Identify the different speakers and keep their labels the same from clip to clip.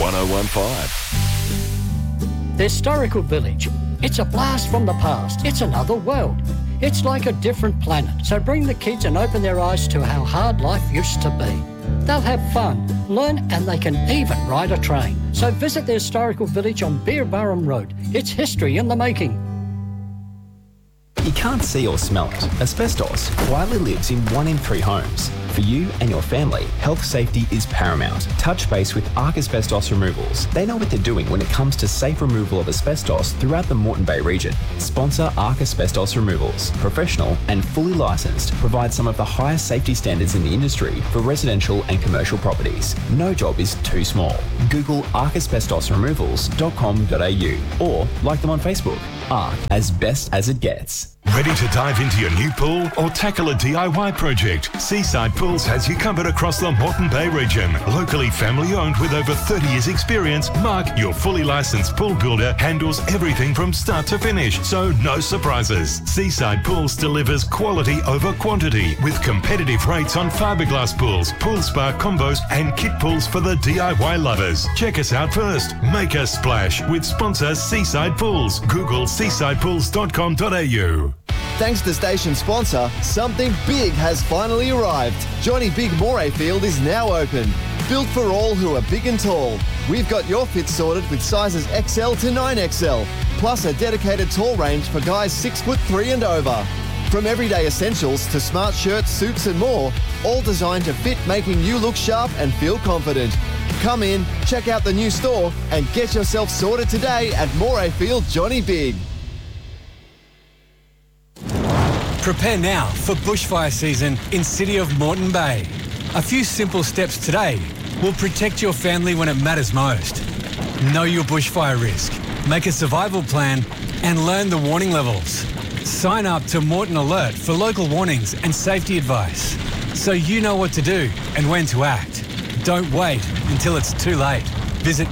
Speaker 1: 1015.
Speaker 2: The historical village. It's a blast from the past. It's another world. It's like a different planet. So bring the kids and open their eyes to how hard life used to be. They'll have fun, learn, and they can even ride a train. So visit the historical village on Beerburrum Road. It's history in the making.
Speaker 3: You can't see or smell it. Asbestos quietly lives in 1 in 3 homes. For you and your family, health safety is paramount. Touch base with Arc Asbestos Removals. They know what they're doing when it comes to safe removal of asbestos throughout the Moreton Bay region. Sponsor Arc Asbestos Removals. Professional and fully licensed, provide some of the highest safety standards in the industry for residential and commercial properties. No job is too small. Google arcasbestosremovals.com.au or like them on Facebook. Arc, as best as it gets.
Speaker 1: Ready to dive into your new pool or tackle a DIY project? Seaside Pools has you covered across the Moreton Bay region. Locally family owned with over 30 years experience, Mark, your fully licensed pool builder, handles everything from start to finish, so no surprises. Seaside Pools delivers quality over quantity with competitive rates on fiberglass pools, pool spa combos and kit pools for the DIY lovers. Check us out first. Make a splash with sponsor Seaside Pools. Google seasidepools.com.au.
Speaker 4: Thanks to station sponsor, something big has finally arrived. Johnny Big Moray Field is now open. Built for all who are big and tall. We've got your fit sorted with sizes XL to 9XL, plus a dedicated tall range for guys 6'3" and over. From everyday essentials to smart shirts, suits and more, all designed to fit, making you look sharp and feel confident. Come in, check out the new store and get yourself sorted today at Moray Field Johnny Big.
Speaker 5: Prepare now for bushfire season in City of Moreton Bay. A few simple steps today will protect your family when it matters most. Know your bushfire risk, make a survival plan and learn the warning levels. Sign up to Moreton Alert for local warnings and safety advice so you know what to do and when to act. Don't wait until it's too late. Visit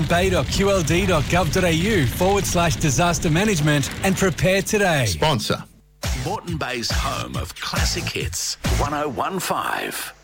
Speaker 5: moretonbay.qld.gov.au/disaster management and prepare today.
Speaker 1: Sponsor Moreton Bay's home of classic hits, 1015.